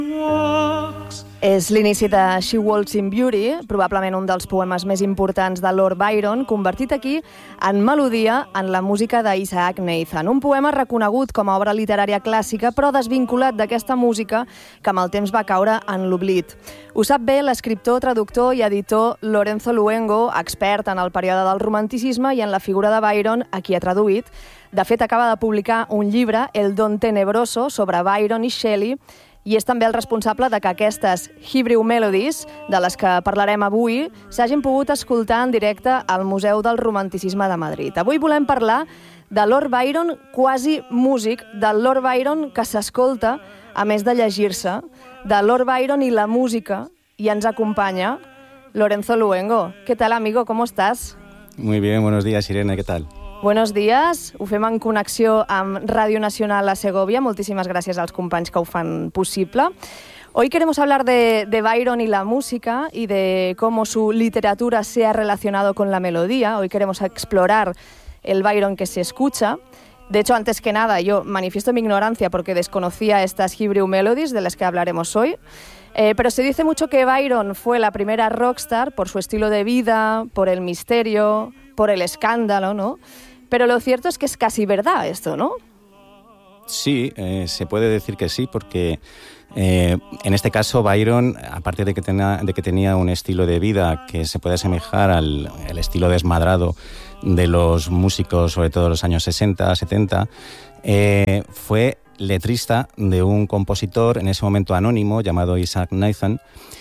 És l'inici de She Walks in Beauty, probablement un dels poemes més importants de Lord Byron, convertit aquí en melodia en la música d'Isaac Nathan. Un poema reconegut com a obra literària clàssica, però desvinculat d'aquesta música que amb el temps va caure en l'oblit. Ho sap bé l'escriptor, traductor i editor Lorenzo Luengo, expert en el període del romanticisme i en la figura de Byron, a qui ha traduït. De fet, acaba de publicar un llibre, El Don Tenebroso, sobre Byron i Shelley, i és també el responsable de que aquestes Hebrew Melodies, de les que parlarem avui, s'hagin pogut escoltar en directe al Museu del Romanticisme de Madrid. Avui volem parlar de Lord Byron quasi músic, del Lord Byron que s'escolta a més de llegir-se, de Lord Byron i la música, i ens acompanya Lorenzo Luengo. ¿Qué tal, amigo? ¿Cómo estás? Muy bien, buenos días, Irene, ¿qué tal? Buenos días, ho fem en connexió amb Ràdio Nacional a Segovia. Moltíssimes gràcies als companys que ho fan possible. Hoy queremos hablar de Byron y la música y de cómo su literatura se ha relacionado con la melodía. Hoy queremos explorar el Byron que se escucha. De hecho, antes que nada, yo manifiesto mi ignorancia porque desconocía estas Hebrew Melodies de las que hablaremos hoy. Pero se dice mucho que Byron fue la primera rockstar por su estilo de vida, por el misterio, por el escándalo, ¿no? Pero lo cierto es que es casi verdad esto, ¿no? Sí, se puede decir que sí, porque en este caso Byron, aparte de que tenía un estilo de vida que se puede asemejar al estilo desmadrado de los músicos, sobre todo de los años 60, 70, fue letrista de un compositor en ese momento anónimo llamado Isaac Nathan,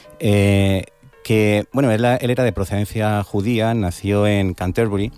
que, bueno, él era de procedencia judía, nació en Canterbury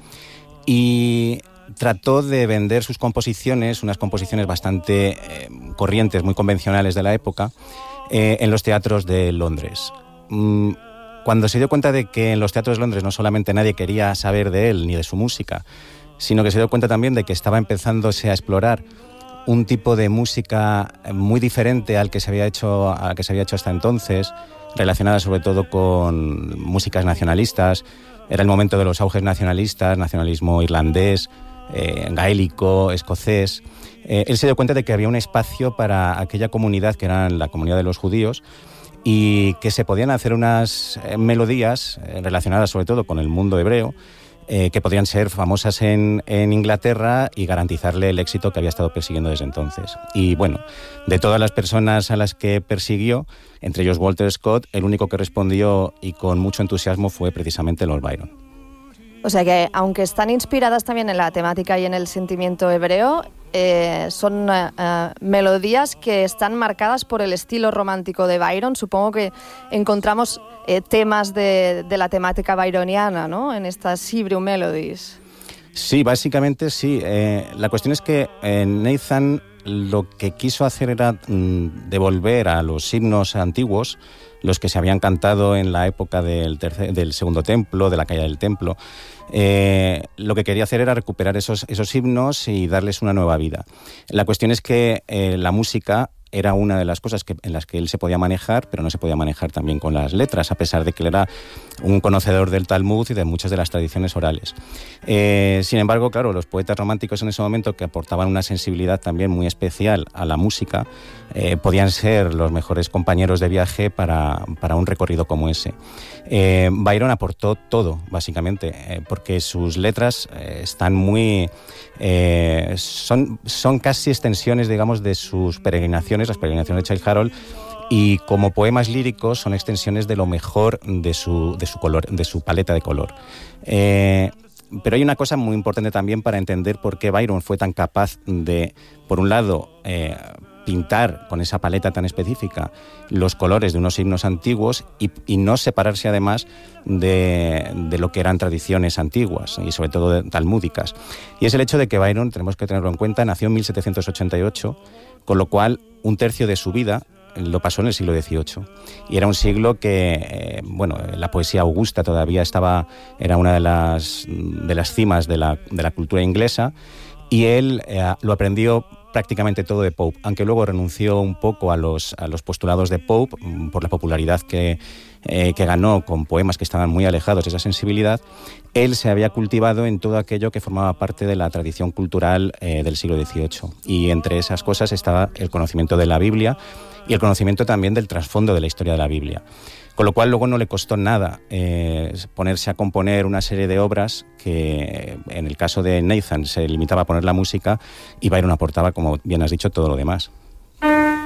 y trató de vender sus composiciones, unas composiciones bastante corrientes, muy convencionales de la época, en los teatros de Londres. Cuando se dio cuenta de que en los teatros de Londres no solamente nadie quería saber de él ni de su música, sino que se dio cuenta también de que estaba empezándose a explorar un tipo de música muy diferente al que se había hecho hasta entonces, relacionada sobre todo con músicas nacionalistas. Era el momento de los auges nacionalistas, nacionalismo irlandés, gaélico, escocés. Él se dio cuenta de que había un espacio para aquella comunidad que era la comunidad de los judíos y que se podían hacer unas melodías relacionadas sobre todo con el mundo hebreo, que podrían ser famosas en Inglaterra y garantizarle el éxito que había estado persiguiendo desde entonces. Y bueno, de todas las personas a las que persiguió, entre ellos Walter Scott, el único que respondió y con mucho entusiasmo fue precisamente Lord Byron. O sea que, aunque están inspiradas también en la temática y en el sentimiento hebreo, son melodías que están marcadas por el estilo romántico de Byron. Supongo que encontramos temas de la temática byroniana, ¿no?, en estas Hebrew Melodies. Sí, básicamente sí. La cuestión es que Nathan lo que quiso hacer era devolver a los himnos antiguos, los que se habían cantado en la época del Segundo Templo, de la caída del Templo. Lo que quería hacer era recuperar esos himnos y darles una nueva vida. La cuestión es que la música era una de las cosas en las que él se podía manejar, pero no se podía manejar también con las letras, a pesar de que él era un conocedor del Talmud y de muchas de las tradiciones orales. Sin embargo, claro, los poetas románticos en ese momento, que aportaban una sensibilidad también muy especial a la música, podían ser los mejores compañeros de viaje para un recorrido como ese. Byron aportó todo, básicamente, porque sus letras están muy... son casi extensiones, digamos, de sus peregrinaciones, las peregrinaciones de Childe Harold, y como poemas líricos son extensiones de lo mejor de su color, de su paleta de color. Pero hay una cosa muy importante también para entender por qué Byron fue tan capaz de, por un lado, pintar con esa paleta tan específica los colores de unos himnos antiguos y no separarse además de lo que eran tradiciones antiguas y sobre todo talmúdicas. Y es el hecho de que Byron, tenemos que tenerlo en cuenta, nació en 1788, con lo cual un tercio de su vida lo pasó en el siglo XVIII. Y era un siglo que, la poesía augusta todavía era una de las cimas de la cultura inglesa, y él lo aprendió prácticamente todo de Pope, aunque luego renunció un poco a los postulados de Pope por la popularidad que ganó con poemas que estaban muy alejados de esa sensibilidad. Él se había cultivado en todo aquello que formaba parte de la tradición cultural del siglo XVIII, y entre esas cosas estaba el conocimiento de la Biblia y el conocimiento también del trasfondo de la historia de la Biblia. Con lo cual luego no le costó nada ponerse a componer una serie de obras que en el caso de Nathan se limitaba a poner la música y Byron aportaba, como bien has dicho, todo lo demás.